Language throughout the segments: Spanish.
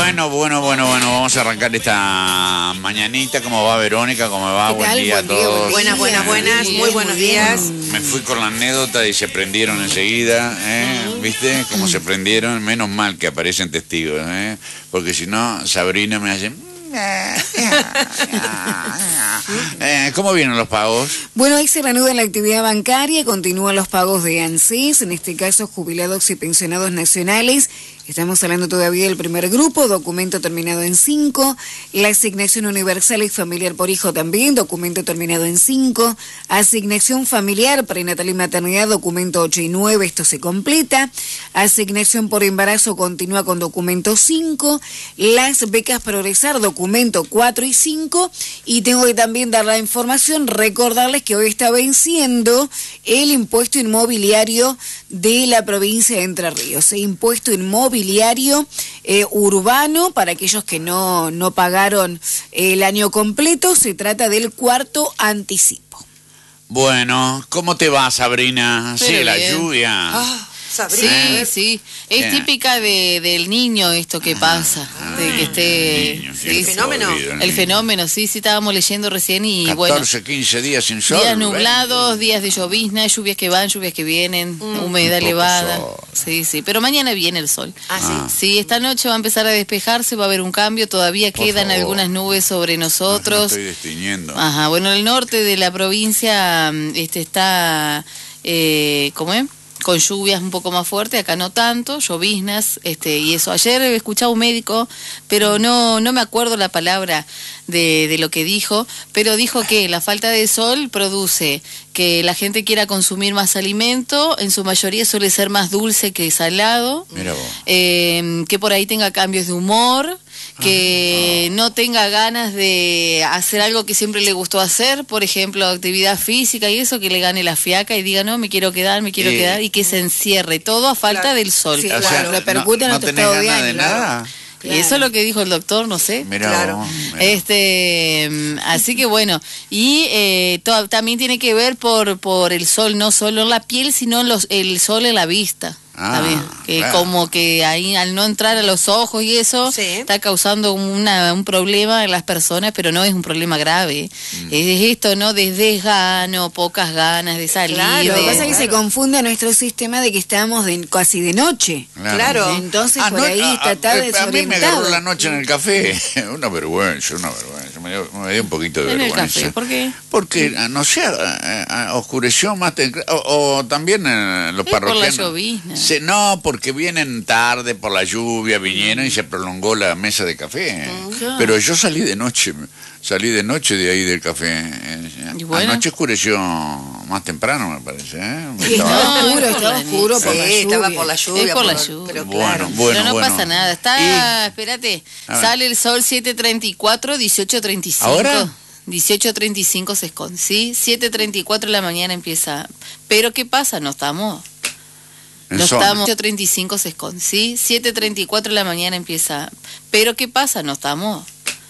Bueno, vamos a arrancar esta mañanita. ¿Cómo va Verónica? ¿Cómo va? Buen día a todos. Buenas, muy buenos días. Me fui con la anécdota y se prendieron enseguida, ¿viste? Cómo se prendieron. Menos mal que aparecen testigos, porque si no, Sabrina me hace... ¿Cómo vienen los pagos? Bueno, ahí se reanuda la actividad bancaria, continúan los pagos de ANSES, en este caso jubilados y pensionados nacionales. Estamos hablando todavía del primer grupo, documento terminado en 5, la asignación universal y familiar por hijo también, documento terminado en 5, asignación familiar, prenatal y maternidad, documento 8 y 9, esto se completa, asignación por embarazo continúa con documento 5, las becas progresar, documento 4 y 5, y tengo que también dar la información, recordarles que hoy está venciendo el impuesto inmobiliario de la provincia de Entre Ríos, impuesto inmobiliario urbano para aquellos que no pagaron el año completo, se trata del cuarto anticipo. Bueno, ¿cómo te va, Sabrina? Pero sí, la bien. lluvia. Sabrina. Sí. Es Bien. típica del niño esto que pasa, de que esté... Niño, sí, el fenómeno. fenómeno. El fenómeno, sí, estábamos leyendo recién y 14, bueno... 15 días sin sol. Días nublados, días de llovizna, lluvias que van, lluvias que vienen, humedad Un poco elevada. sol. Sí, pero mañana viene el sol. Ah. Sí, esta noche va a empezar a despejarse, va a haber un cambio, todavía Por quedan favor. algunas nubes sobre Me nosotros. estoy destiñendo. Ajá, bueno, el norte de la provincia está, ¿cómo es? Con lluvias un poco más fuertes, acá no tanto, lloviznas, y eso. Ayer he escuchado a un médico, pero no me acuerdo la palabra de lo que dijo, pero dijo que la falta de sol produce que la gente quiera consumir más alimento, en su mayoría suele ser más dulce que salado, Mira vos. que por ahí tenga cambios de humor, que no tenga ganas de hacer algo que siempre le gustó hacer, por ejemplo, actividad física y eso, que le gane la fiaca y diga, no, me quiero quedar, y que se encierre, todo a falta del sol. Sí, O sea, claro, repercute en no nuestro tenés estado de ganas de ánimo. nada. Y eso es lo que dijo el doctor, no sé. Mirá Claro. vos, mirá. Así que bueno, y también tiene que ver por el sol, no solo en la piel, sino el sol en la vista. También, que claro. como que ahí al no entrar a los ojos y eso, Sí. está causando un problema en las personas, pero no es un problema grave. Es esto, ¿no? De desgano, pocas ganas de salir. Claro, Lo que de- pasa es que se confunde nuestro sistema de que estamos casi de noche. Claro. Entonces por ahí está tarde a mí me agarró desorientado. la noche en el café. Una vergüenza. Me dio un poquito de En el vergüenza. café, ¿por qué? Porque, no sé, oscureció más. O también los Es por la parroquianos. llovizna. No, porque vienen tarde por la lluvia, vinieron y se prolongó la mesa de café. Claro. Pero yo salí de noche de ahí del café. Y bueno. Anoche oscureció más temprano, me parece. Sí, estaba oscuro Sí, por la estaba lluvia. por la lluvia. Es por la lluvia. Pero Bueno, claro. Pero no pasa nada. Está, espérate, A ver. sale el sol 7:34, 18:35. ¿Ahora? 18:35 se esconde, ¿sí? 7:34 de la mañana empieza. Pero ¿qué pasa? No estamos. No estamos. 8:35 se esconde, ¿sí? 7:34 de la mañana empieza. Pero ¿qué pasa? No estamos.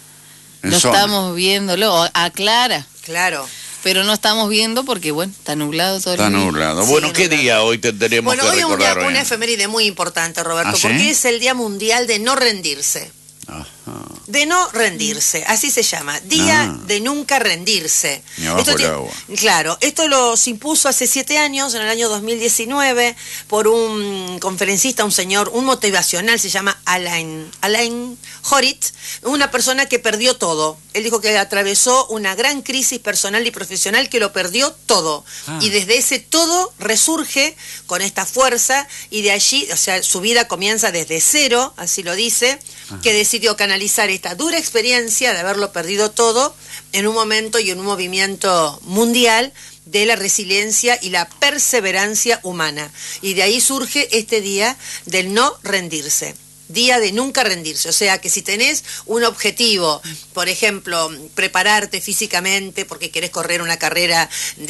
No estamos viéndolo. Aclara. Claro. Pero no estamos viendo porque, bueno, está nublado todo Está el día. nublado. Sí, Bueno, ¿qué nublado. día hoy tendremos Bueno, que hoy es recordar? una efeméride muy importante, Roberto, ¿Ah, sí? porque es el Día Mundial de No Rendirse. Ajá. De no rendirse, así se llama, Día Ah. de nunca rendirse. Ni abajo Esto el tiene- agua. Claro, esto lo se impuso hace 7 años, en el año 2019, por un conferencista, un señor, un motivacional, se llama Alain Horit, una persona que perdió todo. Él dijo que atravesó una gran crisis personal y profesional que lo perdió todo. Y desde ese todo resurge con esta fuerza y de allí, o sea, su vida comienza desde cero, así lo dice, que decidió canalizar esta dura experiencia de haberlo perdido todo en un momento y en un movimiento mundial de la resiliencia y la perseverancia humana. Y de ahí surge este día del no rendirse. Día de nunca rendirse, o sea que si tenés un objetivo, por ejemplo, prepararte físicamente porque querés correr una carrera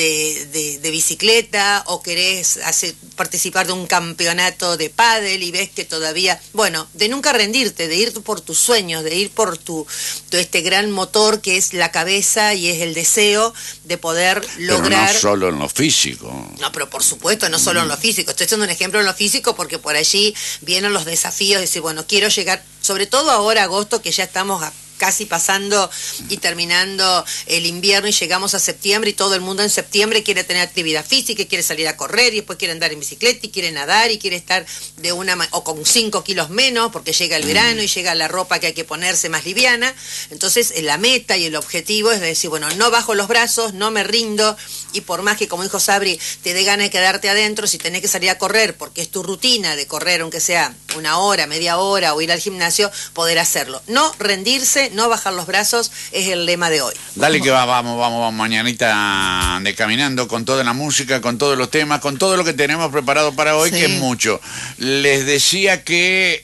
de bicicleta o querés participar de un campeonato de pádel y ves que todavía, bueno, de nunca rendirte, de ir por tus sueños, de ir por tu este gran motor que es la cabeza y es el deseo de poder lograr... Pero no solo en lo físico. No, pero por supuesto, no solo en lo físico. Estoy haciendo un ejemplo en lo físico porque por allí vienen los desafíos de decir, bueno, bueno, quiero llegar, sobre todo ahora agosto, que ya estamos casi pasando y terminando el invierno y llegamos a septiembre y todo el mundo en septiembre quiere tener actividad física, quiere salir a correr y después quiere andar en bicicleta y quiere nadar y quiere estar o con 5 kilos menos porque llega el verano y llega la ropa que hay que ponerse más liviana. Entonces la meta y el objetivo es decir, bueno, no bajo los brazos, no me rindo, y por más que, como dijo Sabri, te dé ganas de quedarte adentro, si tenés que salir a correr porque es tu rutina de correr, aunque sea una hora, media hora, o ir al gimnasio, poder hacerlo. No rendirse, no bajar los brazos, es el lema de hoy. Dale que vamos mañanita de caminando con toda la música, con todos los temas, con todo lo que tenemos preparado para hoy, Sí. que es mucho. Les decía que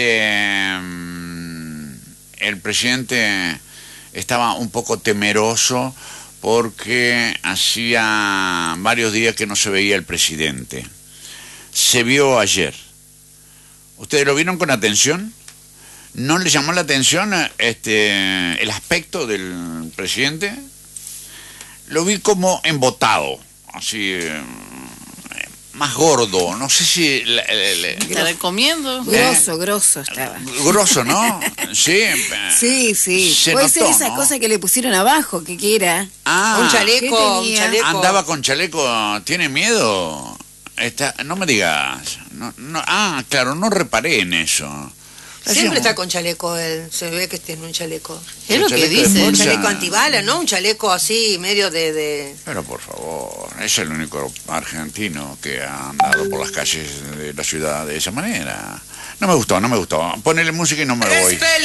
el presidente estaba un poco temeroso porque hacía varios días que no se veía el presidente. Se vio ayer. ¿Ustedes lo vieron con atención? ¿No le llamó la atención el aspecto del presidente? Lo vi como embotado, así, más gordo, no sé si... Te recomiendo. Grosso estaba. Grosso, ¿no? Sí. Sí. Se Puede notó, ser esa ¿no? cosa que le pusieron abajo, que era. Ah, Un chaleco, ¿qué tenía? andaba con chaleco, ¿tiene miedo? No me digas. Claro, no reparé en eso. Siempre está con chaleco él, se ve que tiene un chaleco. Es lo que chaleco de dice. Un fuerza. chaleco antibala, ¿no? Un chaleco así, medio de... Pero por favor, es el único argentino que ha andado por las calles de la ciudad de esa manera. No me gustó. Ponele música y no me voy.